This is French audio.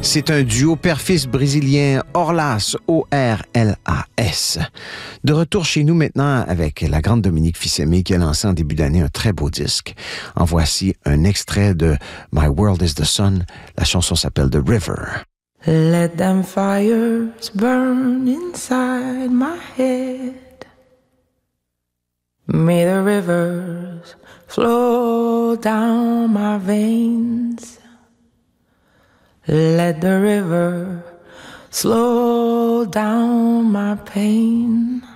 C'est un duo père-fils brésilien, Orlas, O-R-L-A-S. De retour chez nous maintenant avec la grande Dominique Fils-Aimé qui a lancé en début d'année un très beau disque. En voici un extrait de My World is the Sun. La chanson s'appelle The River. Let them fires burn inside my head. May the rivers flow down my veins. Let the river slow down my pain.